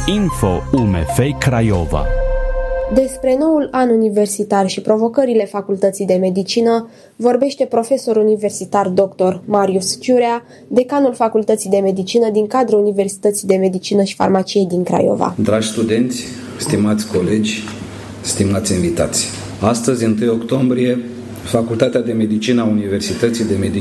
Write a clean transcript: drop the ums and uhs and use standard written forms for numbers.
Info UMF Craiova. Despre noul an universitar și provocările Facultății de Medicină vorbește profesor universitar dr. Marius Ciurea, decanul Facultății de Medicină din cadrul Universității de Medicină și Farmacie din Craiova. Dragi studenți, stimați colegi, stimați invitați, astăzi, 1 octombrie, Facultatea de Medicină a Universității de Medicină